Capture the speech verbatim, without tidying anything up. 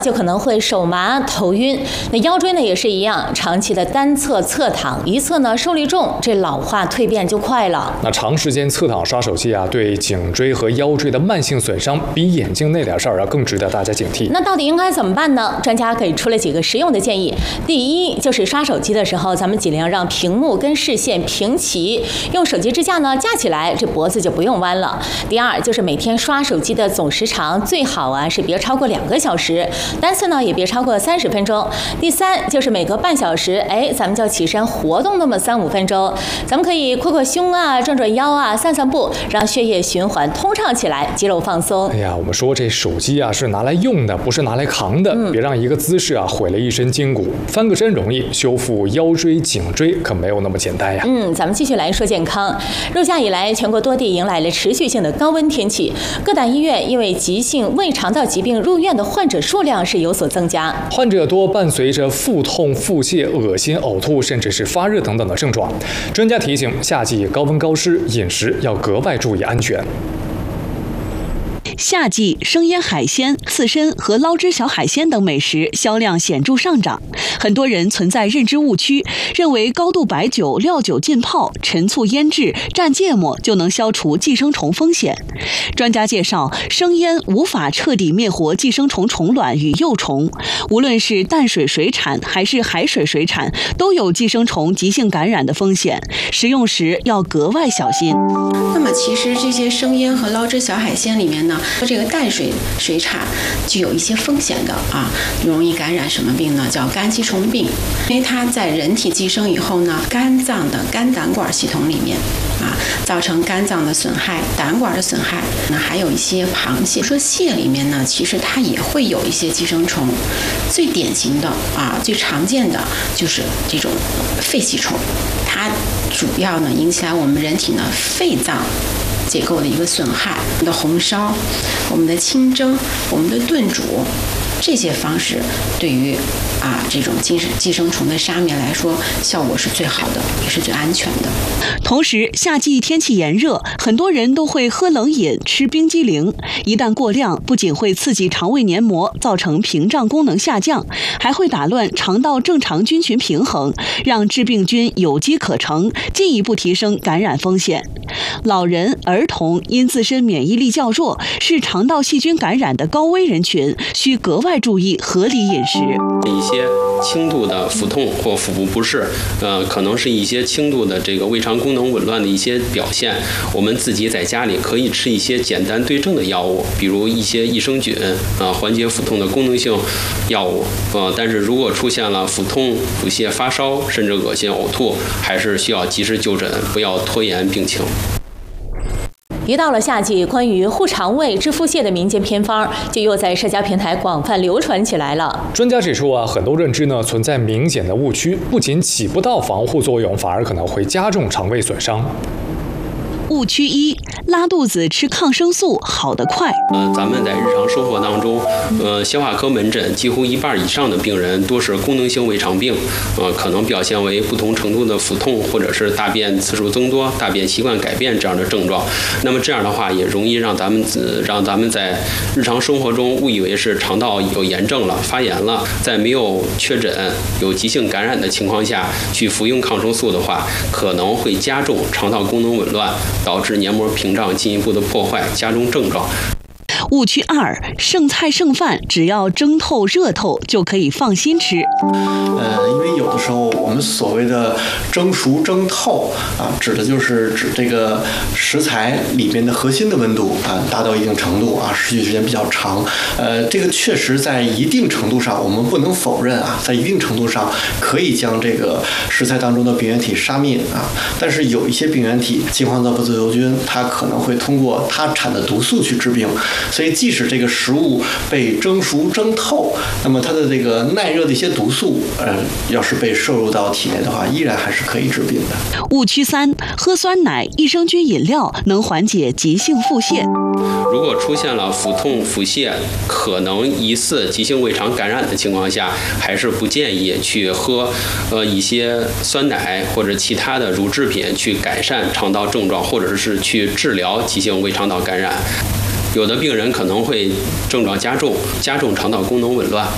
就可能会手麻、头晕。那腰椎呢也是一样，长期的单侧侧躺，一侧呢受力重，这老化蜕变就快了。 那长时间侧躺刷手机啊，对颈椎和腰椎的慢性损伤，比眼镜那点事儿啊更值得大家警惕。 那到底应该怎么办呢？专家给出了几个实用的建议。第一，就是刷手机的时候，咱们尽量让屏幕跟视线平齐，用手机支架呢架起来，这脖子就不用弯了。第二，就是每天刷手机的总时长最好啊是别超过两个小时。单次呢也别超过三十分钟。第三就是每隔半小时，哎，咱们就起身活动那么三五分钟，咱们可以扩扩胸啊，转转腰啊，散散步，让血液循环通畅起来，肌肉放松。 哎呀，我们说这手机啊是拿来用的，不是拿来扛的，嗯、别让一个姿势啊毁了一身筋骨。翻个身容易，修复腰椎、颈椎可没有那么简单呀。 嗯，咱们继续来说健康。入夏以来，全国多地迎来了持续性的高温天气，各大医院因为急性胃肠道疾病入院的患者数量是有所增加， 患者多伴随着腹痛、腹泻、恶心、呕吐，甚至是发热等等的症状。专家提醒，夏季高温高湿，饮食要格外注意安全。 夏季生腌海鲜、刺身和捞汁小海鲜等美食销量显著上涨，很多人存在认知误区，认为高度白酒、料酒浸泡、陈醋腌制、蘸芥末就能消除寄生虫风险。专家介绍，生腌无法彻底灭活寄生虫虫卵与幼虫，无论是淡水水产还是海水水产，都有寄生虫急性感染的风险，食用时要格外小心。 那么其实这些生腌和捞汁小海鲜里面呢，这个淡水水产具有一些风险的啊，容易感染什么病呢？叫肝吸虫病，因为它在人体寄生以后呢，肝脏的肝胆管系统里面啊，造成肝脏的损害、胆管的损害。那还有一些螃蟹，说蟹里面呢，其实它也会有一些寄生虫，最典型的啊，最常见的就是这种肺吸虫，它主要呢引起来我们人体呢肺脏结构的一个损害。我们的红烧、我们的清蒸、我们的炖煮，这些方式对于啊这种寄生寄生虫的杀灭来说，效果是最好的，也是最安全的。 同时，夏季天气炎热，很多人都会喝冷饮、吃冰激凌，一旦过量，不仅会刺激肠胃黏膜，造成屏障功能下降，还会打乱肠道正常菌群平衡，让致病菌有机可乘，进一步提升感染风险。老人、儿童因自身免疫力较弱，是肠道细菌感染的高危人群，需格外注意合理饮食。 一些轻度的腹痛或腹部不适，呃，可能是一些轻度的这个胃肠功能紊乱的一些表现。我们自己在家里可以吃一些简单对症的药物，比如一些益生菌啊，缓解腹痛的功能性药物。呃，但是如果出现了腹痛、腹泻、发烧，甚至恶心、呕吐，还是需要及时就诊，不要拖延病情。 一到了夏季，关于护肠胃、治腹泻的民间偏方就又在社交平台广泛流传起来了。 专家指出啊，很多认知呢存在明显的误区，不仅起不到防护作用，反而可能会加重肠胃损伤。 误区一：拉肚子吃抗生素好得快。 呃，咱们在日常生活当中，呃，消化科门诊几乎一半以上的病人都是功能性胃肠病，呃，可能表现为不同程度的腹痛，或者是大便次数增多、大便习惯改变这样的症状。那么这样的话，也容易让咱们呃让咱们在日常生活中误以为是肠道有炎症了、发炎了，在没有确诊有急性感染的情况下去服用抗生素的话，可能会加重肠道功能紊乱，导致黏膜屏障进一步的破坏，加重症状。 误区二：剩菜剩饭只要蒸透热透就可以放心吃。 呃，因为有的时候我们所谓的蒸熟蒸透啊，指的就是指这个食材里面的核心的温度啊达到一定程度啊，持续时间比较长。呃，这个确实在一定程度上，我们不能否认啊，在一定程度上可以将这个食材当中的病原体杀灭啊。但是有一些病原体，金黄色不自由菌，它可能会通过它产的毒素去致病。所以，即使这个食物被蒸熟蒸透，那么它的这个耐热的一些毒素，呃，要是被摄入到体内的话，依然还是可以致病的。 误区三：喝酸奶、益生菌饮料能缓解急性腹泻。 如果出现了腹痛、腹泻，可能疑似急性胃肠感染的情况下，还是不建议去喝呃一些酸奶或者其他的乳制品去改善肠道症状，或者是去治疗急性胃肠道感染。有的病人可能会症状加重，加重肠道功能紊乱。